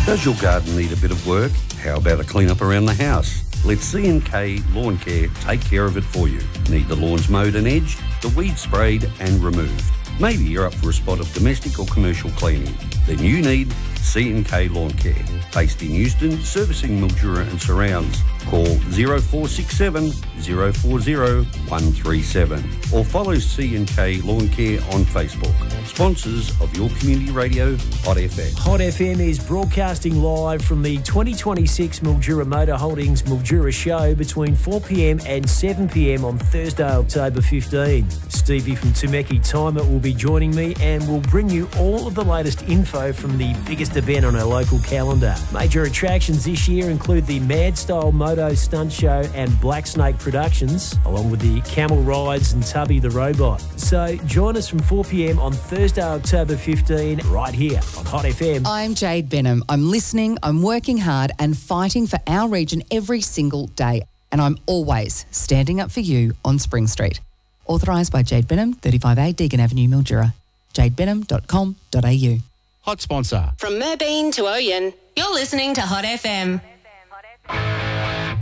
Does your garden need a bit of work? How about a clean up around the house? Let C&K Lawn Care take care of it for you. Need the lawns mowed and edged, the weeds sprayed and removed? Maybe you're up for a spot of domestic or commercial cleaning. Then you need C&K Lawn Care. Based in Euston, servicing Mildura and surrounds. Call 0467 040 137 or follow C&K Lawn Care on Facebook. Sponsors of your community radio, Hot FM. Hot FM is broadcasting live from the 2026 Mildura Motor Holdings Mildura Show between 4pm and 7pm on Thursday, October 15. Stevie from Temeki Timer will be joining me and will bring you all of the latest info from the biggest event on our local calendar. Major attractions this year include the Mad Style Moto Stunt Show and Black Snake Productions, along with the Camel Rides and Tubby the Robot. So join us from 4pm on Thursday, October 15, right here on Hot FM. I'm Jade Benham. I'm listening, I'm working hard and fighting for our region every single day. And I'm always standing up for you on Spring Street. Authorised by Jade Benham, 35A Deagon Avenue, Mildura. jadebenham.com.au. Hot sponsor. From Merbeen to Oyen, you're listening to Hot FM.